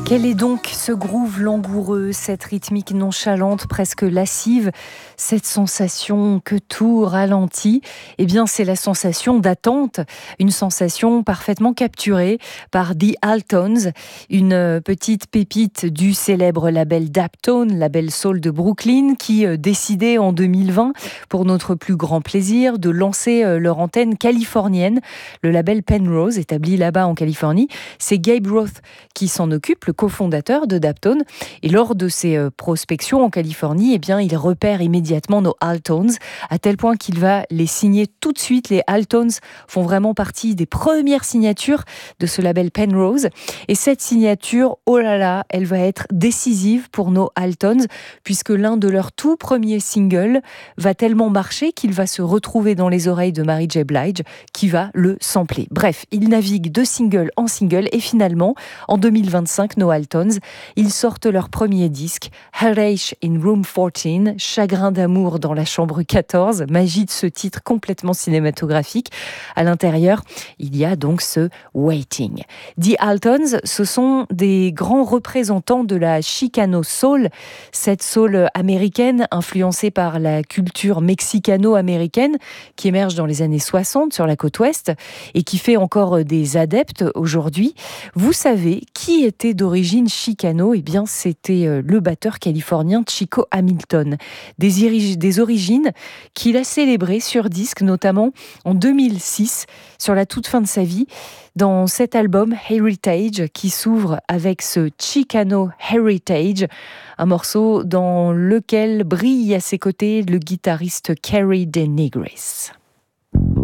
Quel est donc ce groove langoureux, cette rythmique nonchalante, presque lascive, cette sensation que tout ralentit? Eh bien, c'est la sensation d'attente, une sensation parfaitement capturée par The Altones, une petite pépite du célèbre label Daptone, label soul de Brooklyn, qui décidait en 2020, pour notre plus grand plaisir, de lancer leur antenne californienne, le label Penrose, établi là-bas en Californie. C'est Gabe Roth qui s'en occupe, le cofondateur de Daptone. Et lors de ses prospections en Californie, eh bien, il repère immédiatement nos Altones, à tel point qu'il va les signer tout de suite. Les Altones font vraiment partie des premières signatures de ce label Penrose. Et cette signature, oh là là, elle va être décisive pour nos Altones, puisque l'un de leurs tout premiers singles va tellement marcher qu'il va se retrouver dans les oreilles de Mary J. Blige, qui va le sampler. Bref, ils naviguent de single en single, et finalement, en 2025, nos Altones, ils sortent leur premier disque, Heartache in Room 14, Chagrin d'amour dans la chambre 14, magie de ce titre complètement cinématographique. À l'intérieur, il y a donc ce Waiting. The Altones, ce sont des grands représentants de la Chicano Soul, cette soul américaine influencée par la culture mexicano-américaine qui émerge dans les années 60 sur la côte ouest et qui fait encore des adeptes aujourd'hui. Vous savez qui était d'origine chicano? Eh bien, c'était le batteur californien Chico Hamilton. Des origines qu'il a célébrées sur disque, notamment en 2006, sur la toute fin de sa vie, dans cet album Heritage qui s'ouvre avec ce Chicano Heritage, un morceau dans lequel brille à ses côtés le guitariste Kerry DeNigris.